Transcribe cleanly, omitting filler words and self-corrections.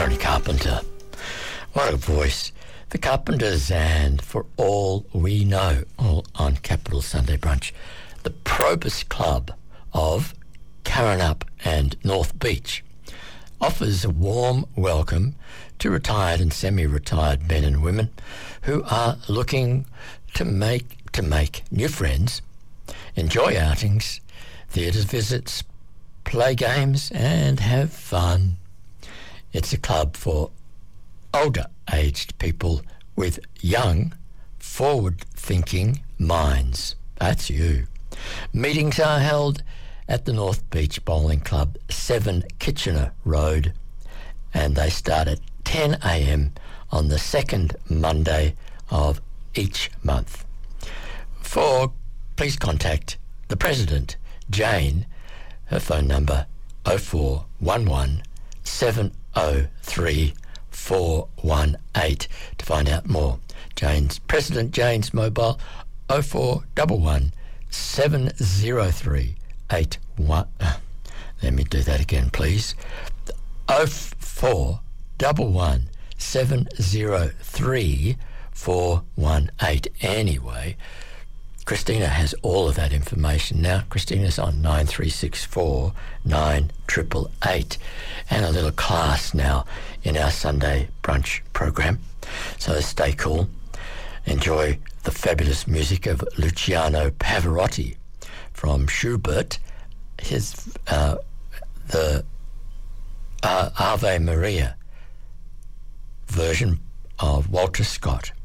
Tony Carpenter. What a voice. The Carpenters, and For All We Know, all on Capital Sunday Brunch. The Probus Club of Karrinyup and North Beach offers a warm welcome to retired and semi-retired men and women who are looking to make new friends, enjoy outings, theatre visits, play games and have fun. It's a club for older-aged people with young, forward-thinking minds. That's you. Meetings are held at the North Beach Bowling Club, 7 Kitchener Road, and they start at 10 a.m. on the second Monday of each month. Please contact the President, Jane. Her phone number 0411 703 418 to find out more. President Jane's mobile 0411 703 81. Let me do that again, please. 0411 703 418. Anyway, Christina has all of that information now. Christina's on 9364 9888, and a little class now in our Sunday brunch program. So stay cool. Enjoy the fabulous music of Luciano Pavarotti from Schubert, the Ave Maria version of Walter Scott.